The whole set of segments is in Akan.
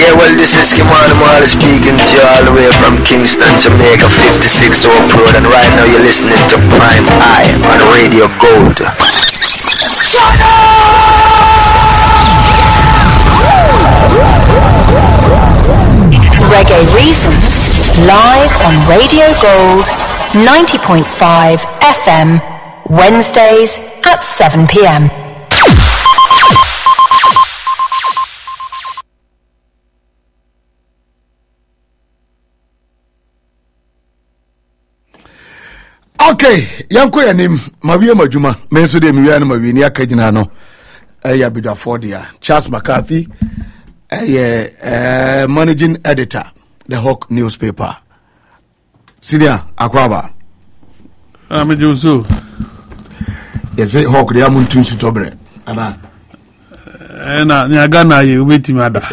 Yeah, well, this is Kimani Marley speaking to you all the way from Kingston, Jamaica, 56 Oak Road, and right now you're listening to Prime Eye on Radio Gold. Shut up! Reggae Reasons, live on Radio Gold, 90.5 FM, Wednesdays at 7 p.m. Okay, yanko yanim mawie majuma menso de miwie na mawie ni akagina no ya bidwafo dia Charles McCarthy managing editor the Hawk newspaper senior akwaba amejuso yeze Hawk dia muntu su tobre ana na nyaga na ye ubeti mada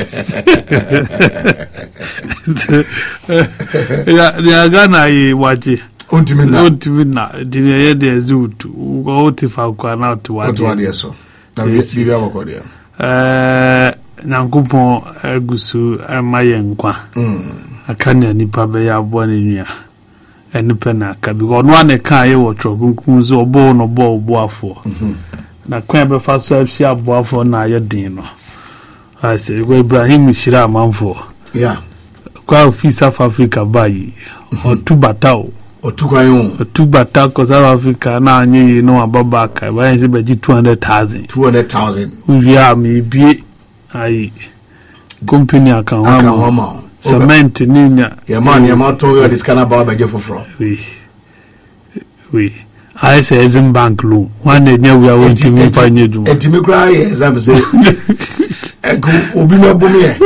ya nyaga na ye waje Untimina, dinner de zoot, go to Falcon out to what so. Now, yes, you have a cordial. Nankupo, Gusu, and my youngqua. A canyon nipa be a bonnia, and the penaka, because one a car or chokunkus or bone or ball boafo. Na quamber fast she a boafo na ya dino. I say, go Ibrahim Shira Manfo. Yeah. Quite of South Africa by or two batao. Two batako South Africa now you know about back. Why is it by 200,000? 200,000. We are maybe I company account. Cement Nina. Your man, your mouth told you this kind of bar by Jeffro. We. I say as in bank loan. One day we are waiting to find you. And Timmy cry, I'm saying, Obina Bumia.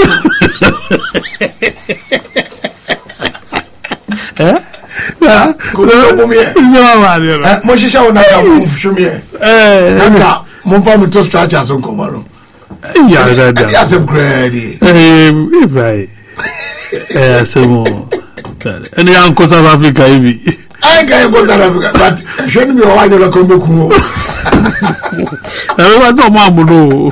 Eh? Moshisha wona ya mfumie naka momfa mto structures on komaro ya zada ya sem grade right semo and ya nko South Africa hivi anga go South Africa but shoni mi wanyo la komeku wa so mamuno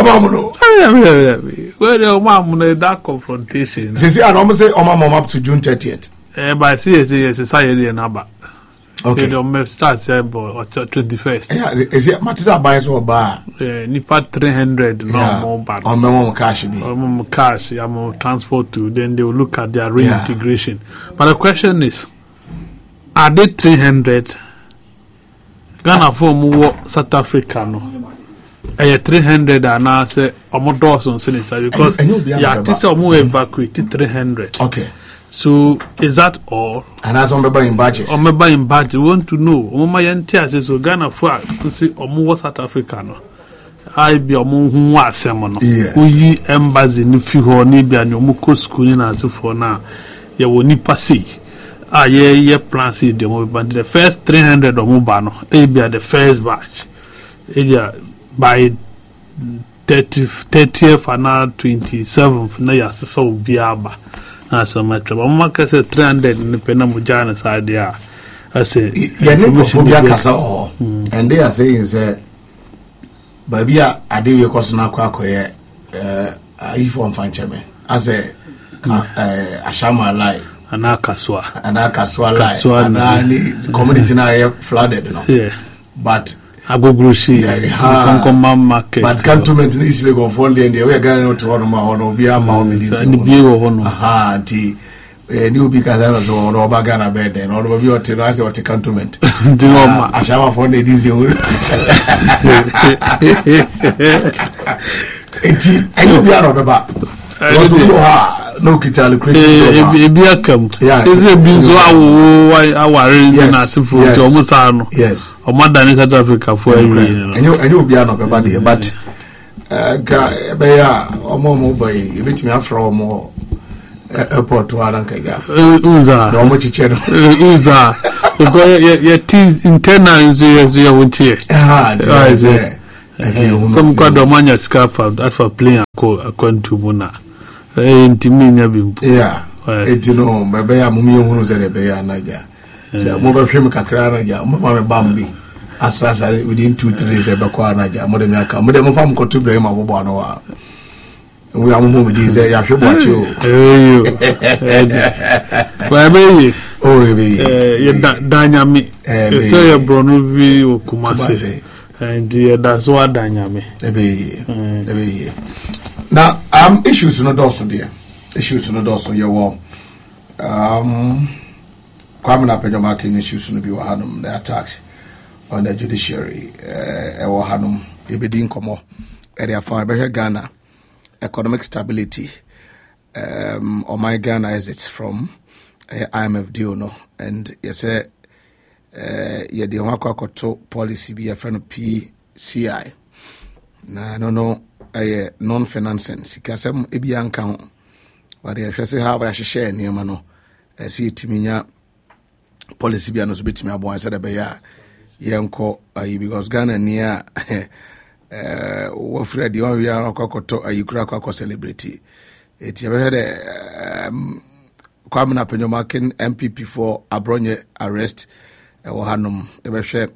where o mamuno that confrontation say and almost say o mamam up to June 30th. By CSA society and Abba. Okay. They start say about 21st. Yeah, is it Matisa buys or bar? Nipa 300 no more bad. Or more cash be. Or more cash, yeah, more transport to then they will look at their reintegration. But the question is, are they 300? Ghana for more South Africa no. 300 and now say almost Dawson Senator because yeah, this almost evacuated 300. Okay. So is that all? And as on buying badges. On buying badges, we want to know. Oma yantia says so Ghana for see omo South Africa no. I be omo hu asem no. Uyi embassy ni fi ho ni bia ni omo ko school ni na so for na. Ye wo nipa sei. Ye plan see the omo band the first 300 omo ba no. E bia the first batch. E bia by 30th and 27th na ya so obi aba. As a matter of market 300 in the Penamujana side, yeah. I say, and they are saying, say, Babia, I did your cousin Aquaco, if on Fanchame, as a Shama lie, an Akaswa lie, and community now flooded, yeah. But I go grocery, market. But cantonment easily go for the we are going to or be a mount and the bureau. Aha, tea. New because or Bagana bed and all of your terrace or cantonment. I shall find a dizzy. I know we are on the back. No kitali ebiakam eze binzo awo na sifo to omusano yes o madani South Africa for every enyo obi ano beba dey but ga be ya omo boy ebetimi afra omo airport wa rankaga uza no mo chichero uza because your teams internal is your winter some kwado manya scaffold at for playing akwantu muna intiminya bimpo yeah etino bebe ya mumi ohunu zere be ya naja so mo ba hwem kakra naja mo ma me bambi asrasa within 2-3 days e be kwa naja mo de me aka mo de mo fam ko to Ibrahim abobo ano wa we are moving these I should watch you. Baby, oh, baby, dynamic. So your Bronovi or Kumasi, and that's what dynamic. Baby. Now, issues no doors dear. Issues no doors on your wall. Kwame Napejomakin issues no be Hanum, the attacks on the judiciary, or Hanum, Ibidin Komo, area for Ghana. Economic stability. On my Ghana is it's from IMF deal no, and yes, the Wakakoto policy be a friend of PCI. Na no non-financing. Sikasem ebian count. But if you say how I share near mano, see Timinia policy be another bit me a boy said a bear yanko because Ghana near. Wofred the one we are kokoto ayikura kwako celebrity it you heard Kwame Napejomakin MPP for Abronye arrest Hanum ebehwe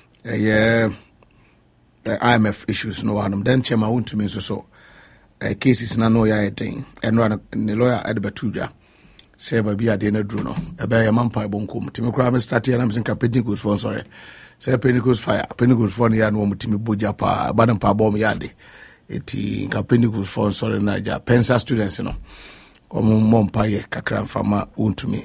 IMF issues no Hanum then chema won't me so cases na no ya thing and run the lawyer at Batuja say ba bia de na dru no ebe ya mampa bonkom timi kura me start here na me think pedi good for sorry say Pentecost fire Pentecost for ya no mutimi boja pa badam pa bom yade eti nka Pentecost for sorry na ja pensa students no omo mpa ye kakra fama untumi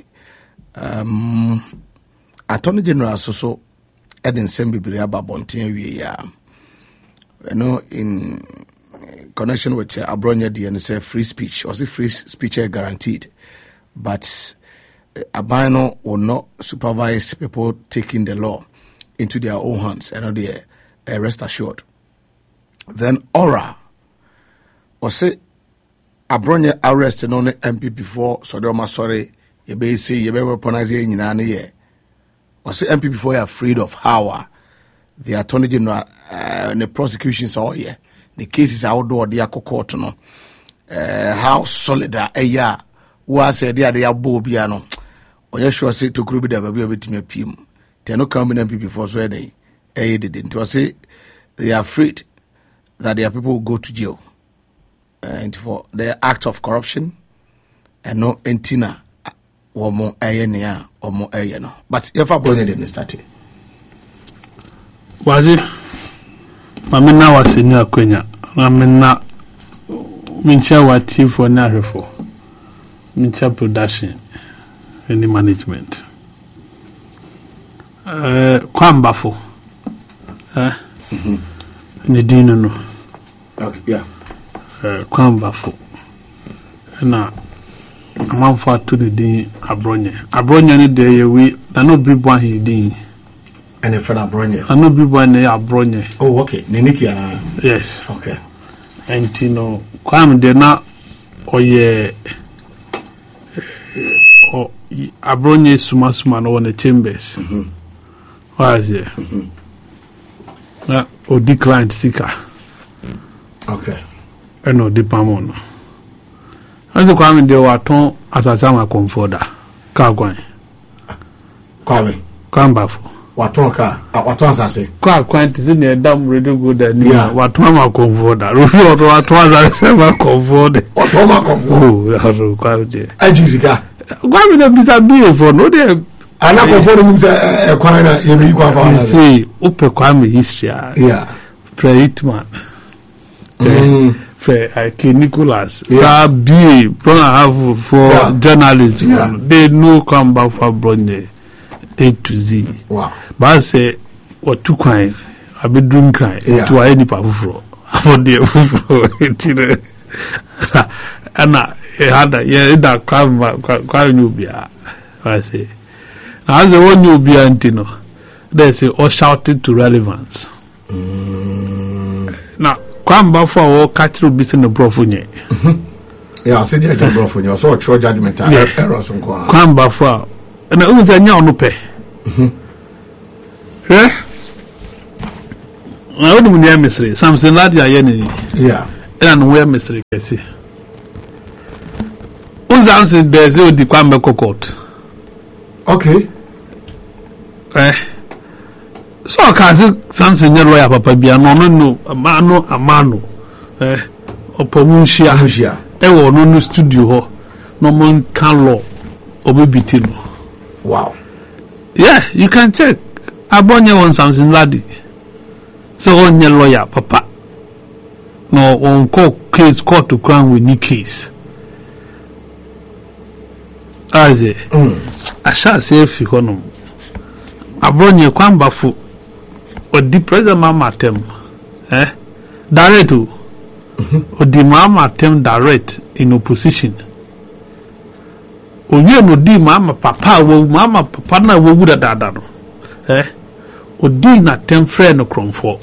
Attorney General so Eden Sembibiri ababonten wie ya no in connection with Abronya and say free speech or say free speech are guaranteed but Abano will not supervise people taking the law into their own hands and they rest assured. Then Aura or say Abronya arrested on the MP before Sodoma sorry you be say you be weaponize in ye or say MP before you are afraid of how the Attorney General and the prosecutions all here the cases outdoor the court no how solid a was said they are bobiano or you sure say to group the baby bit me pim. They no come in MP for so they did it. To say they are afraid that their people will go to jail and for the act of corruption and no entina or more ayenia or more ayeno. But if I bring it in started. Was it? Mamina was in your quenya. Mamina Mincha what team for Narifo. Mincha production any management. Kwambafo ne dino no okay yeah Kwambafo na amanfo ato ne din Abronye ne de yewi na no bibo ahe din and for Abronye no bibo na Abronye oh okay Neniki ana yes okay entino kwam de na oye Abronye suma no one chambers was it? Or declined seeker. Okay. And no dipamon. As the Kwame de Waton as a summer comforter. Kagwine. Kwambafo. Waton car. Waton say. Quite is in a damn radio good and Watoma comforter. Waton as a summer comforter. Watoma comforter. Oh, quite. Jessica. Kwame de Bisabi for no day. And I confirm him say Kwana every Kwame. See, Upe Kwame history. Yeah. Pre-Hitman. Nicholas. So be have for journalists. They know come back for Bronye A to Z. Wow. But I say what two crime. I be doing crime to any pafro. For the fufro. And I had that crime you be. I say. As the one you be antino, they say all shouted to relevance. Now, come back for all cattle business in the Brofunye. Yeah, I said you're Brofunye, or so true judgment. Come back for and I was a young pay. Eh? I wouldn't be a mystery. Something like that, yeah. And where mystery, I see. Who's answered the Zio di Kwame Court? Okay. So I can see something lawyer papa be no amano Opomunshia. Ewo no studio ho. No man can law. Obebitino. Wow. Yeah, you can check. Abonye on something ladi. So on your lawyer, papa. No on court to crown with new case. As I shall say if you honor. Abonye kwamba fu. Or the president mama tem. Direct to. Or the mama tem direct in opposition. Oye no di mama papa na wo wuda dada no odi na tem friend no kronfo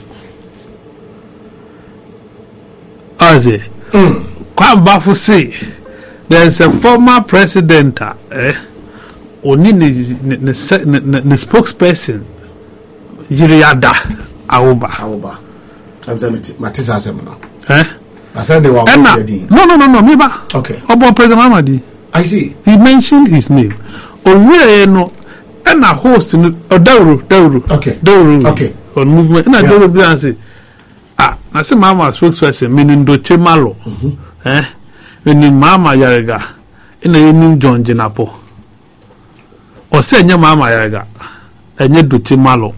aze kwa bafu say there's a former president oni ne spokesperson Yiriada Awoba Matisa Semino asande wa no me ba okay obo president Mamadi I see. He mentioned his name. Owe no and a host in Dauru. Okay. Dauru. Okay. On movement. And I don't know say I say mama spokesperson meaning do chemalo. Meaning mama yarega. In a name John Jenapo. Or say mama yarega. And yet do chemalo.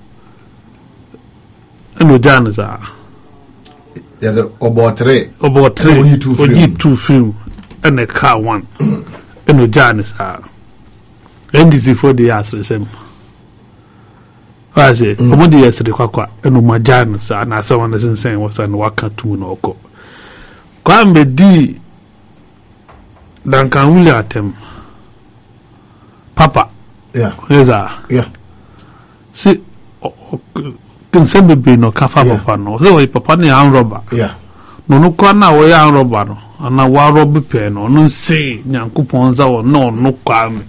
And no janiza. There's a about three two film. And a car one. And no Janice are. And this is for the years the same. I say, Omo the years the Quaqua, and no Janice, and as someone isn't saying was an waka to Munoko. Kwambe D. Duncan William Papa. Yeah. Yeah. See, can send be no Kafa Papa no. So, Papa ni robber. Yeah. No kwana we ya robber no. Ana wa rob pe no no say Nyankopon za wo no kwa me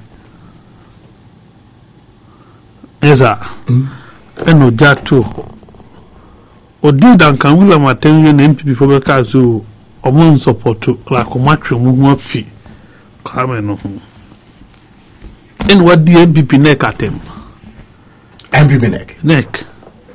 eza eno jatu odi dan kan wula matenye na MPP fo be ka so omo support la ko matwe mu ho afi ka me no en what the MPP neck atem MPP neck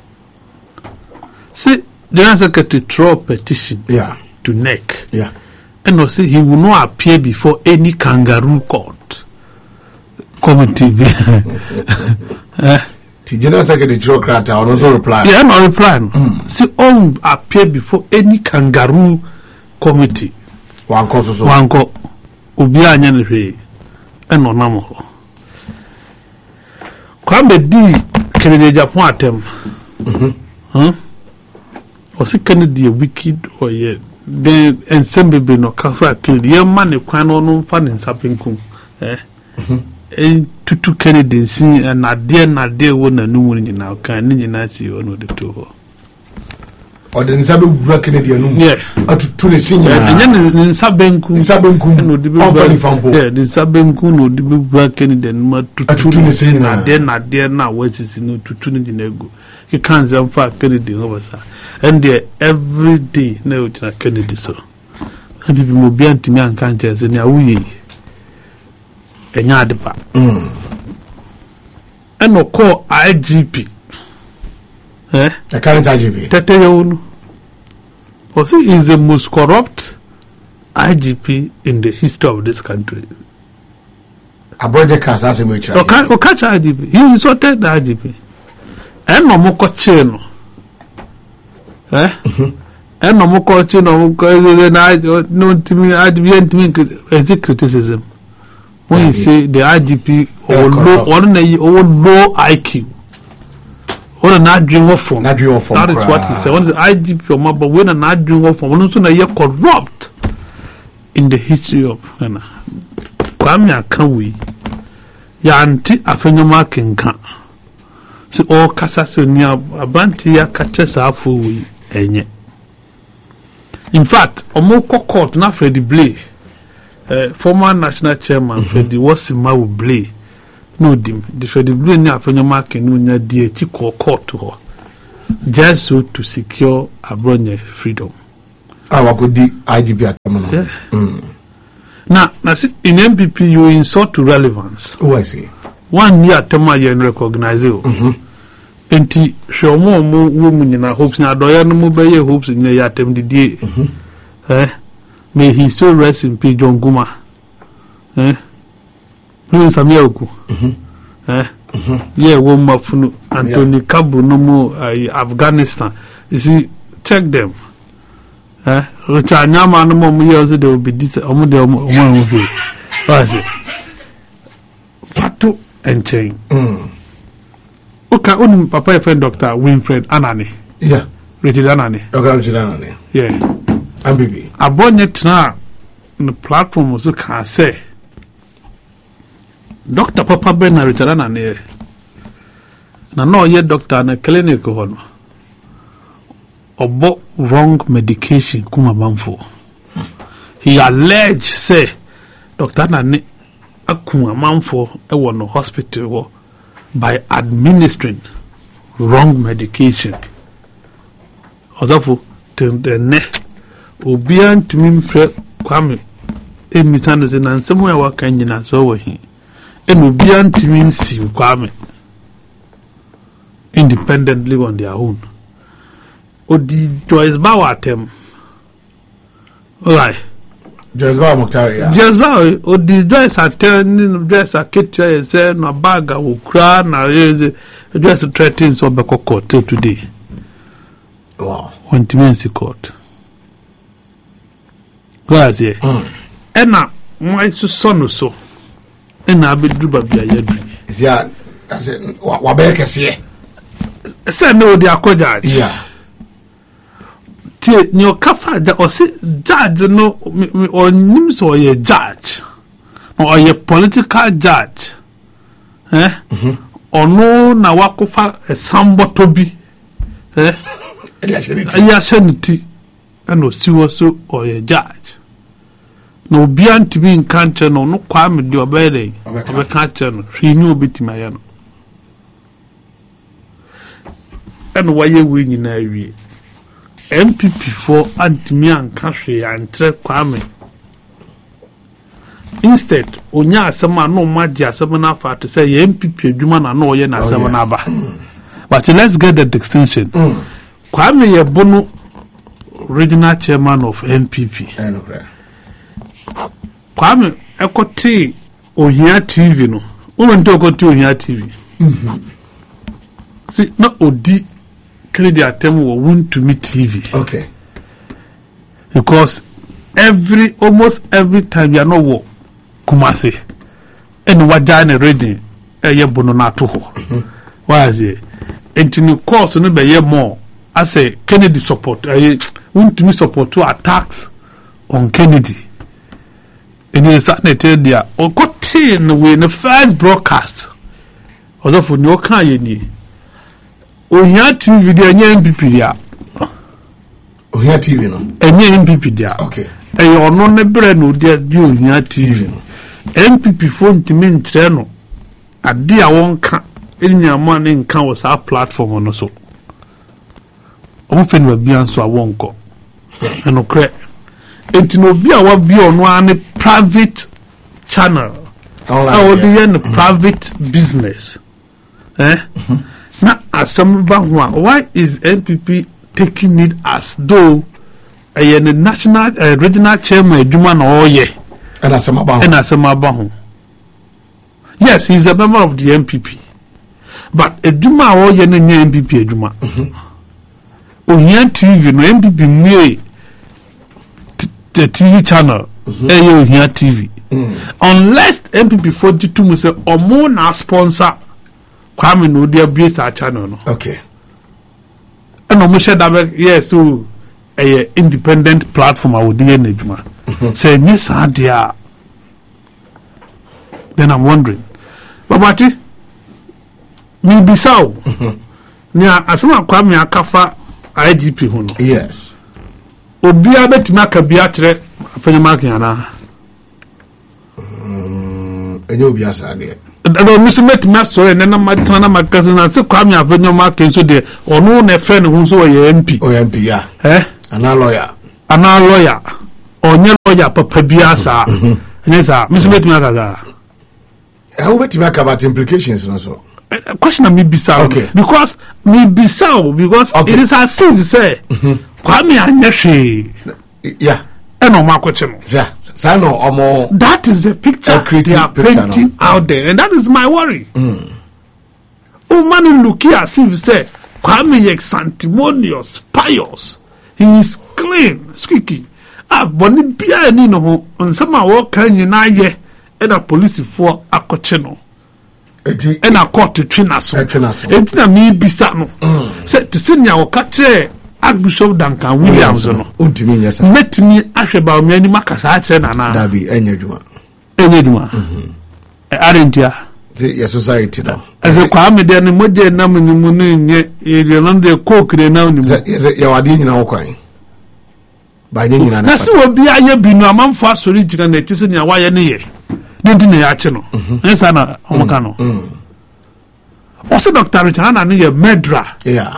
see General Secretary throw petition to neck and also he will not appear before any kangaroo court committee. The General Secretary Chokrata also reply. Yeah, no reply. See, all appear before any kangaroo committee. Wanko Ubia Nyanre and Onamo. Kwambe di Kennedy Japan atem. Or see Kennedy wicked or yet. The ensemble be no kafa kill the man kwan no fa ne nsapenkum tutu Kennedy sin na de wo na nu won nyina kan ni nyina si ono de to ho o de nsabe wura Kennedy anu atutu ne sin nyina enya ne nsabenkum no de be the nsabenkum no de be wura Kennedy anu ma tutu ne sin na de na wasisi no tutu ne nyina egu he can't fa Kennedy over sa and there every day na o tina Kennedy so and people mo bi antimi anka nche se ni awuye enya adepa and no call IGP the current IGP tete yonu o see is the most corrupt IGP in the history of this country. Abroad Casa se mo o catch IGP he insulted the IGP and no mo ko che no and no mo ko che no no timi IGP criticism when you say the IGP or low IQ or not dream of form. That is what he said. When the IGP or but when an not dream of form, when also na corrupt in the history of Ghana. Kwame Akanwi ya anti afenyoma kenka. Si o kasa so ni abanti ya kache safo wi enye. In fact, omo court na Freddie Blay, former national chairman Freddie Wasima wo Blay. No dim the Freddie Blay ni afenyoma kenu nya die chi court ho. Just so to secure Abronye freedom. Wakodi IGP atamono. Now, in MPP, you insult to relevance. Oh, I see. 1 year, Tema yen recognize you. Enti, show more women in our hopes, now, do you know hopes in your yatem the day? May he so rest in peace, John Guma. Samuel Oku. Yeah, one more for Anthony Kabu no more Afghanistan. You see, check them. Richard Nyama no more years they will be this Fatu and Chain. Okay, only Papa friend Dr. Winfred Anani. Yeah. Richard Anani. Dr. Richard Anani. Yeah. MBB. I born it now on the platform so can say Dr. Papa Ben Richard Anani. Na no yet doctor na clinic hono. Obo wrong medication kuma manfo. He alleged say Dr. Anani akuma manfo e no hospital by administering wrong medication. Ozafo tendene obian tumi mfre kwame emisane se na nsemo ya waka nyina so wahi en obian tumi nsi kwame independently on their own. Odi Joyce Bawa atem. Alright. Joyce Bawa Muktari. Joyce Bawa odi Joyce atem Joyce aketwa say na bag okura na eze Joyce threatening so be court till today. Wow. When Timensi court. Where's here? Ena my son so. Ena abedruba bia yadri. Is ya that's it wabeke sie. Say no they are judge. Yeah. Tie nyo kafa da o se judge no or nim so ye judge. Or ye political judge. Ono na wakofa samboto bi. Aya shaniti and o siwo so or ye judge. No bian to be in country no kwame di obere. Obe country no hwe nyu obetima ya no. And why you win in a way? MPP for Antimi and country and tre kwame. Instead, onya asema no magia asema fa to say MPP adwuma na no ye na asema na ba. But let's get the distinction. Kwame ye bono regional chairman of MPP. Kwame ekoti Ohia TV no. Won't ekoti Ohia TV. See, not Odi Kennedy attempt won to meet TV. Okay. Because almost every time you know what Kumasi and Wajane reading a year bononato. Why is it? And in the course, no be more. I say Kennedy support. I want to me support to attacks on Kennedy. And in Saturday there, or got in the first broadcast. Also for no kind. Ohia TV dia nya MPP dia. Ohia TV no. Enya MPP dia. Okay. E ono ne bre no dia di Ohia TV no. MPP phone ntimi ntre no. Ade a wonka enyama ne nka wo sa platform no so. Omo fe no bia nso a wonko. Eno kre. Enti no bia wa bia ono ane private channel. I would be in private business. Now, as some why is NPP taking it as though a national regional chairman Juman or ye? And as some about yes, he's a member of the NPP, but a Juma or ye NPP Juma. Ohia TV no NPP me the TV channel. Ohia TV. Unless MPP 42 must say or more na sponsor Kwame no dia base our channel no. Okay. And no share that yes so a independent platform I would dey na say yes dia. Then I'm wondering Babati me bisaw nia asema Kwame akafa IGP ho no. Yes. Obi abetima ka bia kire afanya mark yana. Enyo bia sa de. No mismet master and na matana magazine and say Kwame avenue mark so de onu na friend who so ye MP. O MP ya. Ana lawyer. Onye lawyer papa bia sa. Yes mismet magaza. How betima about implications no so. Question me bisa okay. Because me bisa because okay. It is as if say Kwame anya hwe. Yeah. eno makocheno that is the picture they are painting out there, and that is my worry. Man look here as if say Kwame is sanctimonious, pious, he is clean, squeaky. Boni bia ni no ho nsema wo kan nyina ye e da police for akocheno e na court twina so enti na mi bisa no se tisinya wo ka che Archbishop Duncan Williams no ontimi nyesa metimi ahwe ba mi ani makasa a che na na dabi enyadwuma arentia the society no as a Kwame de ni moje na mu ni nye ye no de coke de na ni mu ye wade nyina wo kwan na si obi aye bi no amanfo asori gina na etise nia waye ne ye ne di ne ya che no nsa na omoka no o se Dr. Richard na ne ye medra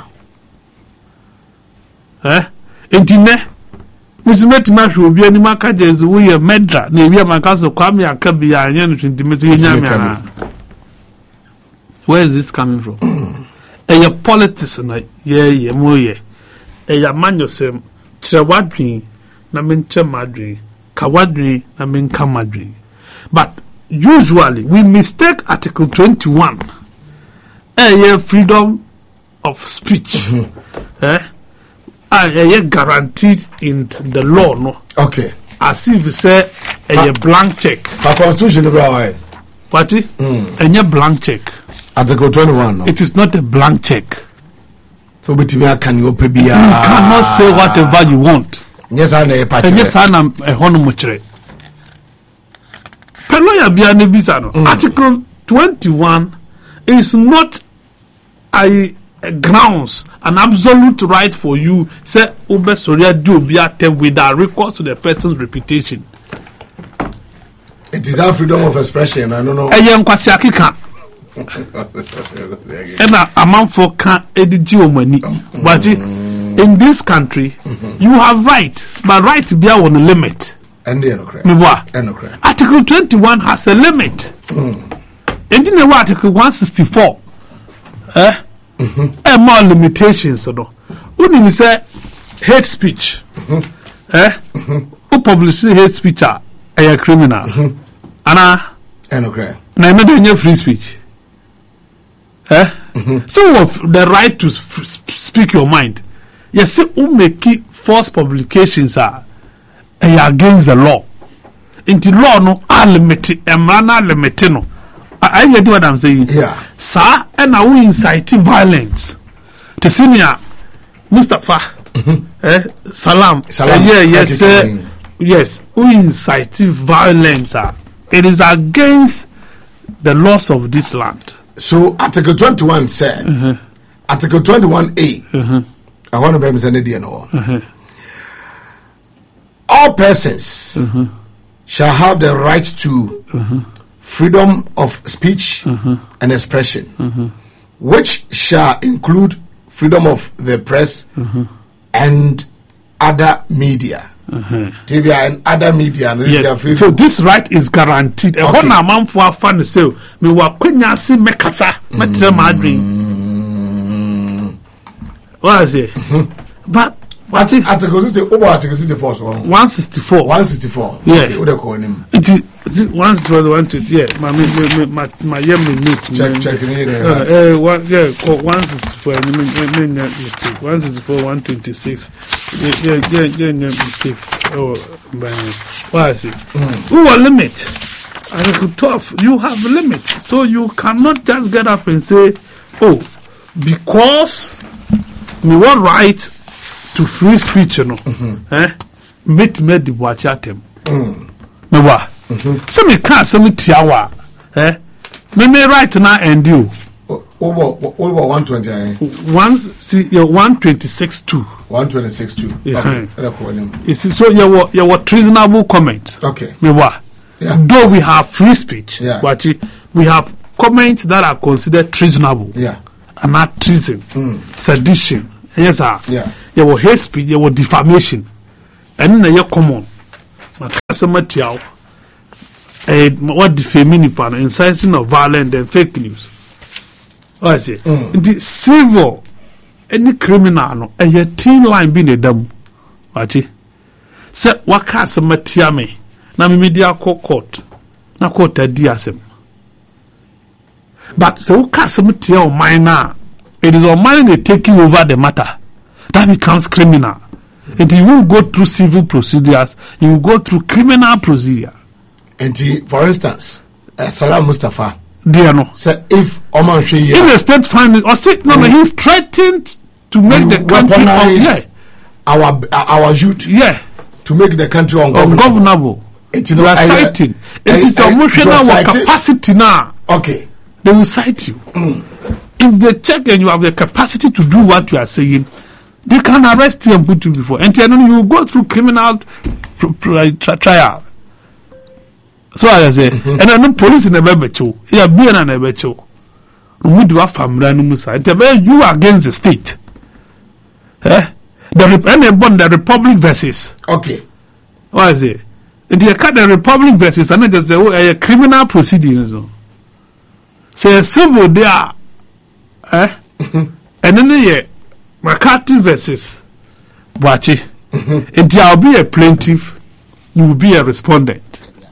entine musumeti ma hwe obi ani maka jezu wo ye medra na ebi amaka so Kwame aka bi ya anya no twintimese ye nya me ana. Where is this coming from? Your politics na ye mo ye ya manyosem Trawadri na menche madri, kawadri na menka madri. But usually we mistake Article 21, freedom of speech, guaranteed in the law, no? Okay. As if you say a blank check. The Constitution, what? A blank check. Article 21. No? It is not a blank check. So you cannot say whatever you want. Yes, I know. Yes, I am a honomuchere. Article 21 is not a grounds, an absolute right for you. Say, Ube Soria do without recourse to the person's reputation. It is our freedom of expression. I don't know. And a man for can't edit your money. But in this country, you have right, but right to be on a limit. And Article 21 has a limit. And in the Article 164, more limitations. When you say hate speech, who publishes hate speech are a criminal. Anna, and free speech. So the right to speak your mind. Yes, who make false publications are against the law. Into law no are limited, emana limited no. I hear what I'm saying. Yeah. Sir, and I will incite violence. To senior Mustafa, Salam. Yes, yes. Who incite violence? It is against the laws of this land. So Article 21 said, Article 21A, I want to be mentioned all persons shall have the right to freedom of speech and expression, which shall include freedom of the press and other media. TV and other media. Yes. So this right is guaranteed. A whole man for a fan sale. Me wa kwenya si mekasa. Metre madrin. What is it? But what is Article 64? 164. 164. Yeah. What they call him? It is 120. Yeah. My yemi note. Check it. 164. 164. 126. Yeah. Oh, what is it? Who are limit? Article 12. You have a limit, so you cannot just get up and say, "Oh, because we want right to free speech, you know, meet me the watch at him." No, what? So me can't say me tiawa, me right now and you. Over 120. See, you're 126.2. 126.2. Okay. So you were treasonable comment. Okay. Me what? Yeah. Though we have free speech, but we have comments that are considered treasonable. Yeah. And not treason, sedition. Yes, sir. Yeah. You were hate speech, you were defamation, and then you're common. My customer tiao. What defaming upon inciting of violence and fake news. I say, the civil, any criminal, no, a thin line being a dumb. Say waka asematia me na me media court na court adi asem. But so waka asematia o mine na it is on mine they taking over the matter. That becomes criminal. And you won't go through civil procedures, you will go through criminal procedure. And for instance, Salam Mustafa, dear no. So if Oman Shea, if the state finds or say no, he's threatened to make the country our youth, to make the country ungovernable. You are citing. It is emotional capacity now. Okay, they will cite you. If they check and you have the capacity to do what you are saying, they can arrest you and put you before. And then you will go through criminal trial. So I say, and I know police in a bebecho. You are being an bebecho. We do have family musa. And you are against the state. The Republic versus. Okay. What is it? And you cut the Republic versus and just a criminal proceeding. Say civil there. And then McCarthy versus Bachi. And there will be a plaintiff, you will be a respondent.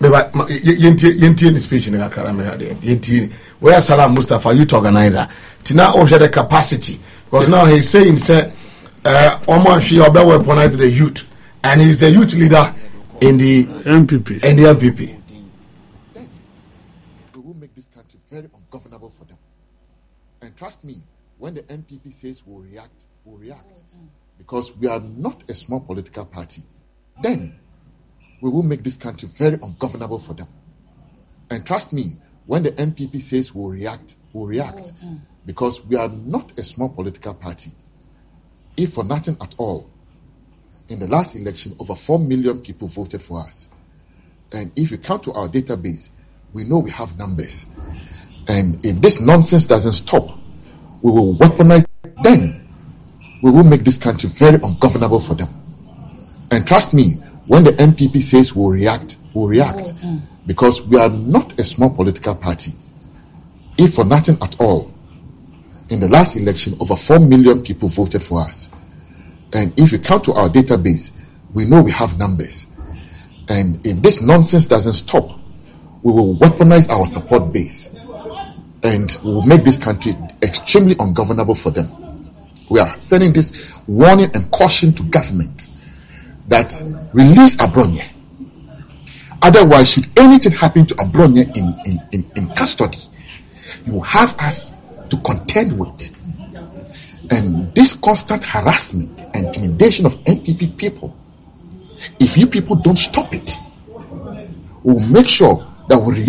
Yenti speech in the Yenti, where Salam Mustafa, youth organizer, Tina over the capacity. Because now he's saying, Oman Shea will weaponize the youth, and he's the youth leader in the MPP. We will make this country very ungovernable for them. And trust me, when the MPP says we'll react. Because we are not a small political party. Then we will make this country very ungovernable for them. And trust me, when the MPP says we'll react. Because we are not a small political party. If for nothing at all, in the last election, over 4 million people voted for us. And if you come to our database, we know we have numbers. And if this nonsense doesn't stop, we will weaponize. Then we will make this country very ungovernable for them. And trust me, when the MPP says we'll react. Because we are not a small political party. If for nothing at all, in the last election, over 4 million people voted for us. And if you come to our database, we know we have numbers. And if this nonsense doesn't stop, we will weaponize our support base. And we will make this country extremely ungovernable for them. We are sending this warning and caution to government that release Abronye. Otherwise, should anything happen to Abronye in custody, you have us to contend with. And this constant harassment and intimidation of NPP people, if you people don't stop it, we'll make sure that we